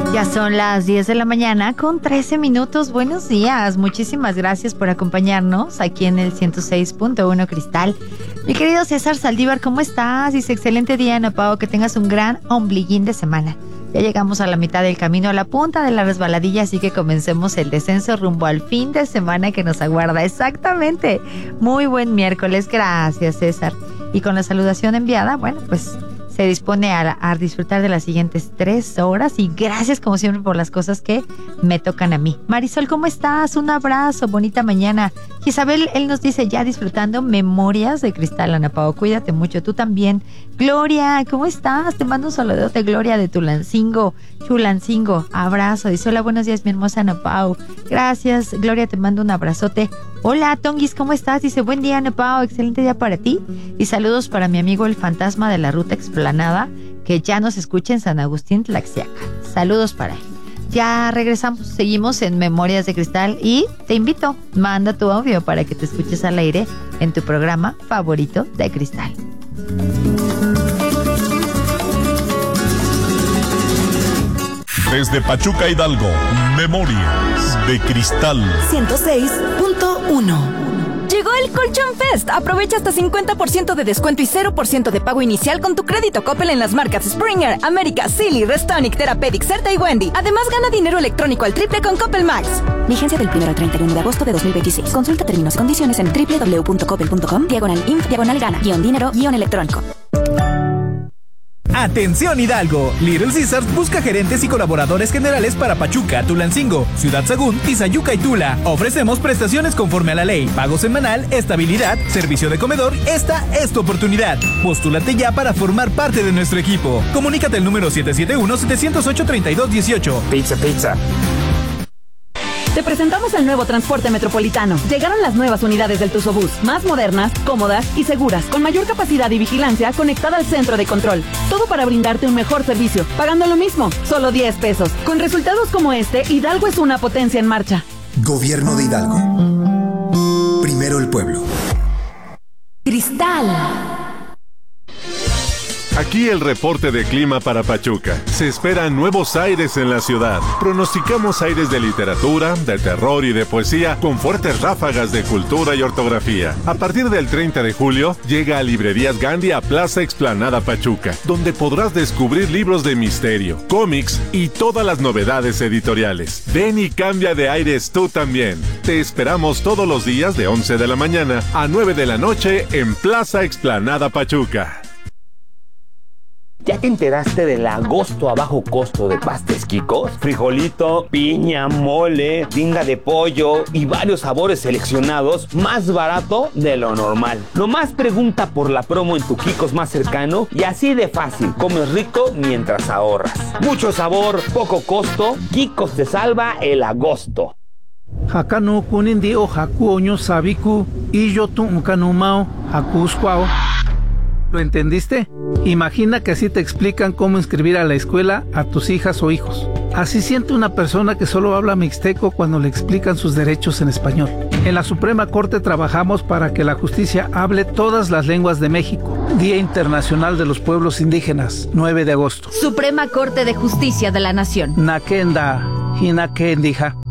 Ya son las 10 de la mañana con 13 minutos. Buenos días. Muchísimas gracias por acompañarnos aquí en el 106.1 Cristal. Mi querido César Saldívar, ¿cómo estás? Dice, excelente día, Ana Pao, que tengas un gran ombliguín de semana. Ya llegamos a la mitad del camino, a la punta de la resbaladilla, así que comencemos el descenso rumbo al fin de semana que nos aguarda. Exactamente. Muy buen miércoles. Gracias, César. Y con la saludación enviada, bueno, pues se dispone a disfrutar de las siguientes 3 horas y gracias como siempre por las cosas que me tocan a mí. Marisol, ¿cómo estás? Un abrazo, bonita mañana. Isabel, él nos dice ya disfrutando Memorias de Cristal, Ana Pao, cuídate mucho, tú también. Gloria, ¿cómo estás? Te mando un saludote, Gloria, de Tulancingo, Chulancingo, abrazo. Dice, hola, buenos días, mi hermosa Ana Pao. Gracias, Gloria, te mando un abrazote. Hola, Tonguis, ¿cómo estás? Dice, buen día, Ana Pao, excelente día para ti. Y saludos para mi amigo el fantasma de la ruta explanada, que ya nos escucha en San Agustín, Tlaxiaca. Saludos para él. Ya regresamos, seguimos en Memorias de Cristal y te invito, manda tu audio para que te escuches al aire en tu programa favorito de Cristal. Desde Pachuca, Hidalgo, Memorias de Cristal 106.1. Llegó el Colchón Fest. Aprovecha hasta 50% de descuento y 0% de pago inicial con tu crédito Coppel en las marcas Springer, América, Silly, Restonic, Therapeutic, Certa y Wendy. Además, gana dinero electrónico al triple con Coppel Max. Vigencia del 1 al 31 de agosto de 2026. Consulta términos y condiciones en www.coppel.com/inf/gana-dinero-electrónico. ¡Atención Hidalgo! Little Caesars busca gerentes y colaboradores generales para Pachuca, Tulancingo, Ciudad Sagún, Tizayuca y Tula. Ofrecemos prestaciones conforme a la ley, pago semanal, estabilidad, servicio de comedor. Esta es tu oportunidad. Postúlate ya para formar parte de nuestro equipo. Comunícate al número 771-708-3218. Pizza. Te presentamos el nuevo transporte metropolitano. Llegaron las nuevas unidades del Tuzobús, más modernas, cómodas y seguras, con mayor capacidad y vigilancia conectada al centro de control. Todo para brindarte un mejor servicio, pagando lo mismo, solo 10 pesos. Con resultados como este, Hidalgo es una potencia en marcha. Gobierno de Hidalgo. Primero el pueblo. Cristal. Aquí el reporte de clima para Pachuca. Se esperan nuevos aires en la ciudad. Pronosticamos aires de literatura, de terror y de poesía con fuertes ráfagas de cultura y ortografía. A partir del 30 de julio, llega a Librerías Gandhi a Plaza Explanada Pachuca, donde podrás descubrir libros de misterio, cómics y todas las novedades editoriales. Ven y cambia de aires tú también. Te esperamos todos los días de 11 de la mañana a 9 de la noche en Plaza Explanada Pachuca. ¿Ya te enteraste del agosto a bajo costo de Pastes Quicos? Frijolito, piña, mole, tinga de pollo y varios sabores seleccionados más barato de lo normal. Nomás pregunta por la promo en tu Quicos más cercano y así de fácil, comes rico mientras ahorras. Mucho sabor, poco costo, Quicos te salva el agosto. Hakano kunindi o haku oño sabiku y yo tu unkanumao haku squao. ¿Lo entendiste? Imagina que así te explican cómo inscribir a la escuela a tus hijas o hijos. Así siente una persona que solo habla mixteco cuando le explican sus derechos en español. En la Suprema Corte trabajamos para que la justicia hable todas las lenguas de México. Día Internacional de los Pueblos Indígenas, 9 de agosto. Suprema Corte de Justicia de la Nación. Nakenda, Hinakendija.